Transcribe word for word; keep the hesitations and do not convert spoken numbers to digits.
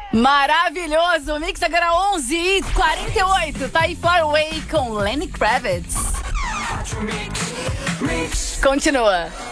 Maravilhoso! Mix agora onze e quarenta e oito. Tá aí Far Away com Lenny Kravitz. Continua.